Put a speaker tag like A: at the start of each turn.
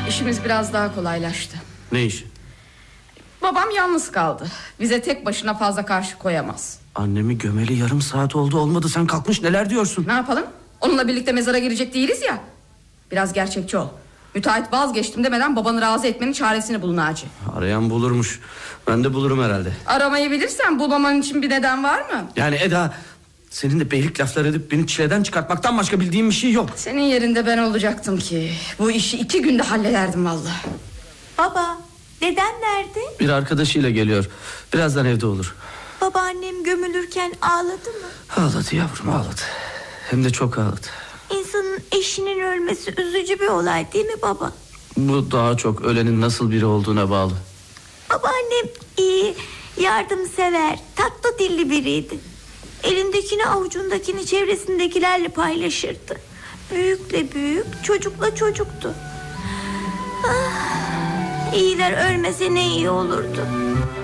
A: İşimiz biraz daha kolaylaştı.
B: Ne iş?
A: Babam yalnız kaldı. Bize tek başına fazla karşı koyamaz.
B: Annemi gömeli yarım saat oldu, olmadı sen kalkmış neler diyorsun?
A: Ne yapalım? Onunla birlikte mezara girecek değiliz ya. Biraz gerçekçi ol. Müteahhit vazgeçtim demeden babanı razı etmenin çaresini bul Naci.
B: Arayan bulurmuş. Ben de bulurum herhalde.
A: Aramayı bilirsen bulmaman için bir neden var mı?
B: Yani Eda, senin de beylik laflar edip beni çileden çıkartmaktan başka bildiğim bir şey yok.
A: Senin yerinde ben olacaktım ki bu işi 2 günde hallederdim vallahi.
C: Baba, deden nerede?
B: Bir arkadaşıyla geliyor. Birazdan evde olur.
C: Babaannem gömülürken ağladı mı?
B: Ağladı yavrum, ağladı. Hem de çok ağladı.
C: İnsanın eşinin ölmesi üzücü bir olay değil mi baba?
B: Bu daha çok ölenin nasıl biri olduğuna bağlı.
C: Babaannem iyi, yardımsever, tatlı dilli biriydi. Elindekini avucundakini çevresindekilerle paylaşırdı. Büyükle büyük, çocukla çocuktu. İyiler ölmese ne iyi olurdu.